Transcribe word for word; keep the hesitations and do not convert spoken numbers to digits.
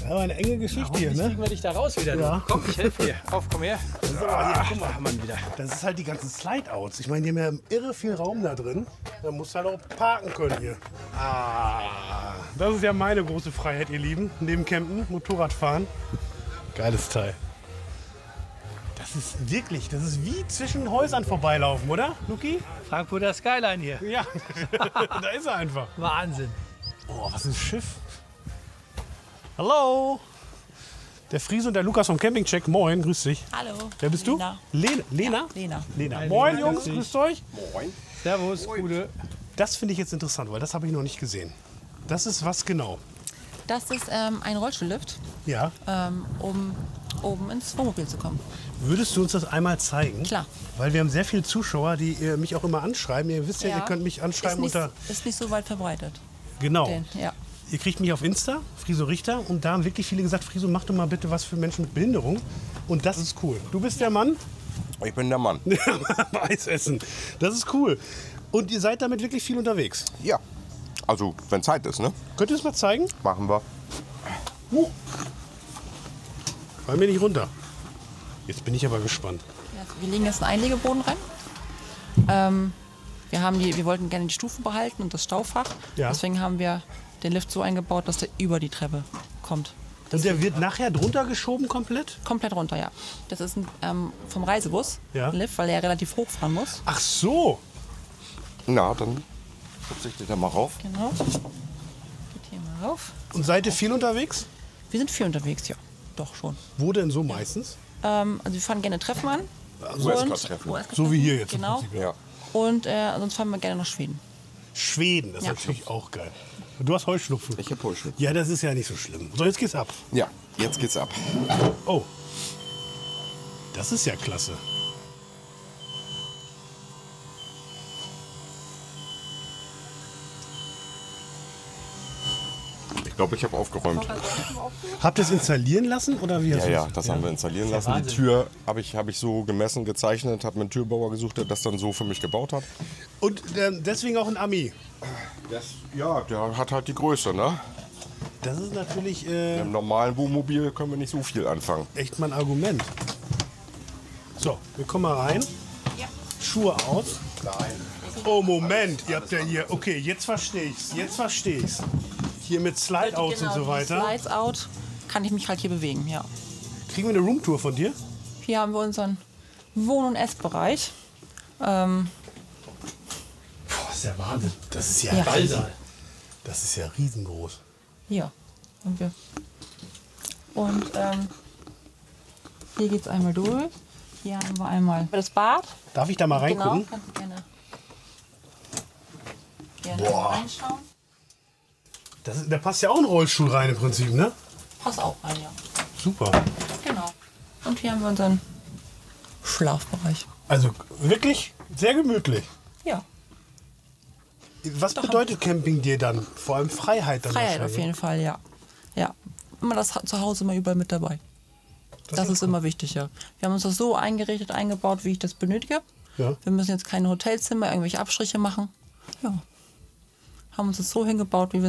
aber eine enge Geschichte hier, Jetzt ne? kriegen wir dich da raus wieder. Du. Ja. Komm, ich helfe dir. Auf, komm her. Das ist aber hier, guck mal. Ach, Mann, wieder. Das ist halt die ganzen Slide-Outs. Ich meine, die haben ja irre viel Raum da drin. Da musst du halt auch parken können hier. Ah, das ist ja meine große Freiheit, ihr Lieben. Neben Campen, Motorradfahren. Geiles Teil. Das ist wirklich, das ist wie zwischen Häusern vorbeilaufen, oder, Luki? Frankfurter Skyline hier. Ja, da ist er einfach. Wahnsinn. Oh, was ist ein Schiff? Hallo. Der Friese und der Lukas vom Campingcheck. Moin, grüß dich. Hallo. Wer bist Lena. du? Lena. Lena? Lena. Lena. Hi, Moin, Lena, Jungs, grüß dich. grüßt euch. Servus, Gute. Das finde ich jetzt interessant, weil das habe ich noch nicht gesehen. Das ist was genau? Das ist ähm, ein Rollstuhllift, Ja. ähm, um oben ins Wohnmobil zu kommen. Würdest du uns das einmal zeigen? Klar. Weil wir haben sehr viele Zuschauer, die äh, mich auch immer anschreiben. Ihr wisst ja, ihr könnt mich anschreiben ist nicht, unter... ist nicht so weit verbreitet. Genau. Den, ja. Ihr kriegt mich auf Insta, Friso Richter. Und da haben wirklich viele gesagt, Friso, mach doch mal bitte was für Menschen mit Behinderung. Und das ist cool. Du bist der Mann? Ich bin der Mann. Eis essen. Das ist cool. Und ihr seid damit wirklich viel unterwegs. Ja. Also, wenn Zeit ist, ne? Könnt ihr es mal zeigen? Machen wir. Uh. Fall mir nicht runter. Jetzt bin ich aber gespannt. Ja, also wir legen jetzt einen Einlegeboden rein. Ähm, wir, haben die, wir wollten gerne die Stufen behalten und das Staufach. Ja. Deswegen haben wir den Lift so eingebaut, dass der über die Treppe kommt. Und der wird nachher drunter geschoben komplett? Komplett runter, ja. Das ist ein, ähm, vom Reisebus, Ja. ein Lift, weil er relativ hoch fahren muss. Ach so. Na, dann verzichte ich da mal rauf. Genau. Geht hier mal rauf. Und seid ihr viel unterwegs? Wir sind viel unterwegs, ja. Doch schon. Wo denn so meistens? Ähm, also wir fahren gerne Treffen an. U S Und- K-Treffen. U S K So wie hier jetzt im Genau. Prinzip, Ja. Und äh, sonst fahren wir gerne nach Schweden. Schweden, das ist Ja. natürlich auch geil. Du hast Heuschnupfen. Ich hab Heuschnupfen. Ja, das ist ja nicht so schlimm. So, jetzt geht's ab. Ja, jetzt geht's ab. Oh. Das ist ja klasse. Ich glaube, ich habe aufgeräumt. Habt ihr es installieren lassen oder wie? hast Ja, du ja, es- das haben wir installieren lassen. Die Wahnsinn. Tür habe ich, hab ich so gemessen, gezeichnet, habe mir einen Türbauer gesucht, der das dann so für mich gebaut hat. Und ähm, deswegen auch ein Ami. Das, ja, der hat halt die Größe, ne? Das ist natürlich äh, Im normalen Wohnmobil können wir nicht so viel anfangen. echt mal ein Argument. So, wir kommen mal rein. Schuhe aus. Oh, Moment. Ihr habt ja hier. Okay, jetzt verstehe ich's. Jetzt verstehe ich's. Hier mit Slide-Outs und so weiter. Genau, Slides out, kann ich mich halt hier bewegen, ja. Kriegen wir eine Roomtour von dir? Hier haben wir unseren Wohn- und Essbereich. Ähm, Boah, ist ja Wahnsinn. Das ist ja, Ja. Ballsaal. Das ist ja riesengroß. hier haben wir. Und ähm, hier geht es einmal durch. Hier haben wir einmal das Bad. Darf ich da mal reingucken? Genau, kannst du gerne, gerne Boah. reinschauen. Das ist, da passt ja auch ein Rollstuhl rein im Prinzip, ne? Pass auch rein, ja. Super. Genau. Und hier haben wir unseren Schlafbereich. Also wirklich sehr gemütlich. Ja, Was bedeutet Camping dir dann? Vor allem Freiheit dann Freiheit auf wahrscheinlich. jeden Fall, ja. Ja. Immer das zu Hause immer überall mit dabei. Das, ist immer wichtig, ja. Wir haben uns das so eingerichtet, eingebaut, wie ich das benötige. Ja. Wir müssen jetzt keine Hotelzimmer, irgendwelche Abstriche machen. Ja. Haben uns das so hingebaut, wie wir